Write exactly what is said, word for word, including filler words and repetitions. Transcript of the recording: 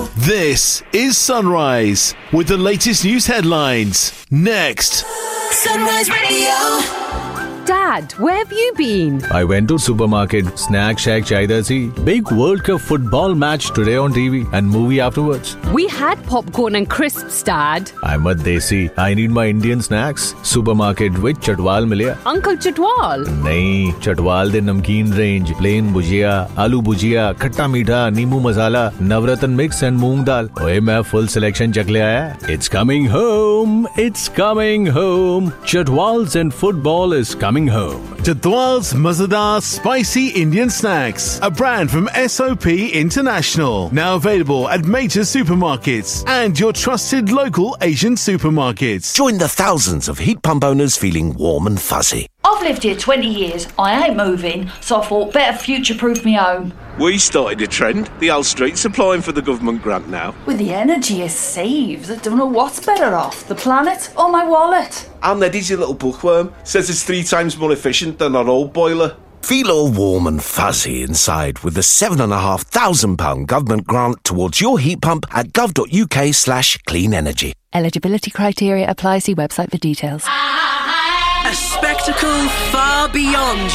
This is Sunrise with the latest news headlines. Next. Sunrise Radio. Dad, where have you been? I went to supermarket, snack shack chahiye si. Big World Cup football match today on T V and movie afterwards. We had popcorn and crisps, Dad. I'm a desi. I need my Indian snacks. Supermarket with Chatwal milya. Uncle Chatwal? Nahin, Chatwal de namkeen range, plain bhujia, aloo bhujia, khatta meetha, neemu masala, navratan mix and moong dal. Oye, main full selection chak le aaya. It's coming home. It's coming home. Chatwal's and football is coming home. Chatwal's Mazadar Spicy Indian Snacks, a brand from S O P International. Now available at major supermarkets and your trusted local Asian supermarkets. Join the thousands of heat pump owners feeling warm and fuzzy. I've lived here twenty years. I ain't moving, so I thought better future-proof me home. We started a trend. The Hull Street's applying for the government grant now. With the energy it saves, I don't know what's better off, the planet or my wallet. And Eddie's your little bookworm. Says it's three times more efficient than our old boiler. Feel all warm and fuzzy inside with the seven and a half thousand pound government grant towards your heat pump at gov.uk slash clean energy. Eligibility criteria apply. See website for details. A spectacle far beyond